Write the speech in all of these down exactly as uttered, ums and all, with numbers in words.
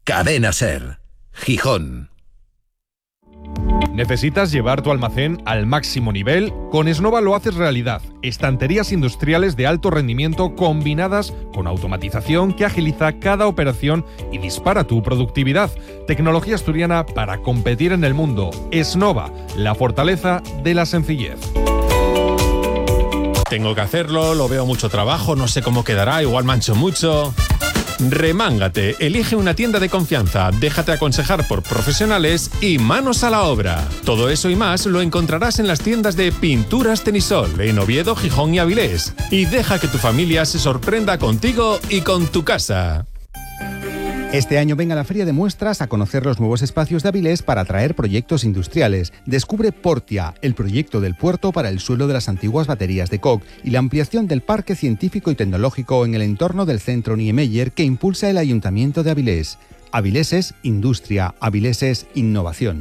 Cadena Ser, Gijón. ¿Necesitas llevar tu almacén al máximo nivel? Con Esnova lo haces realidad. Estanterías industriales de alto rendimiento combinadas con automatización que agiliza cada operación y dispara tu productividad. Tecnología asturiana para competir en el mundo. Esnova, la fortaleza de la sencillez. Tengo que hacerlo, lo veo mucho trabajo, no sé cómo quedará, igual mancho mucho. Remángate, elige una tienda de confianza, déjate aconsejar por profesionales y manos a la obra. Todo eso y más lo encontrarás en las tiendas de Pinturas Tenisol, en Oviedo, Gijón y Avilés. Y deja que tu familia se sorprenda contigo y con tu casa. Este año venga a la Feria de Muestras a conocer los nuevos espacios de Avilés para atraer proyectos industriales. Descubre Portia, el proyecto del puerto para el suelo de las antiguas baterías de Koch y la ampliación del parque científico y tecnológico en el entorno del centro Niemeyer que impulsa el Ayuntamiento de Avilés. Avilés es industria, Avilés es innovación.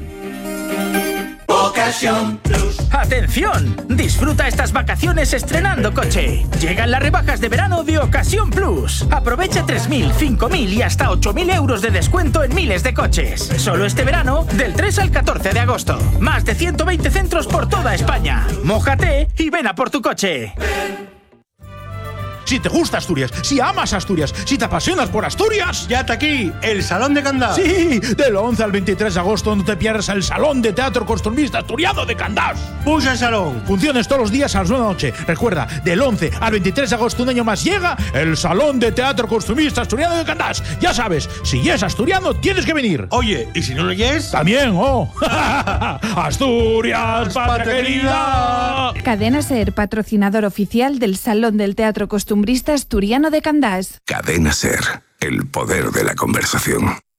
Ocasión Plus. ¡Atención! Disfruta estas vacaciones estrenando coche. Llegan las rebajas de verano de Ocasión Plus. Aprovecha tres mil, cinco mil y hasta ocho mil euros de descuento en miles de coches. Solo este verano, del tres al catorce de agosto. Más de ciento veinte centros por toda España. Mójate y ven a por tu coche. Si te gusta Asturias, si amas Asturias, si te apasionas por Asturias, ya está aquí, el Salón de Candás. Sí, del once al veintitrés de agosto, no te pierdas el Salón de Teatro Costumbrista Asturiano de Candás. Puja el salón. Funciones todos los días a las nueve de la noche. Recuerda, del once al veintitrés de agosto, un año más, llega el Salón de Teatro Costumbrista Asturiano de Candás. Ya sabes, si es asturiano, tienes que venir. Oye, ¿y si no lo es? También, oh. Asturias, patria querida. Cadena Ser, patrocinador oficial del Salón del Teatro Costumbrista Asturiano de Candás. Cadena Ser, el poder de la conversación.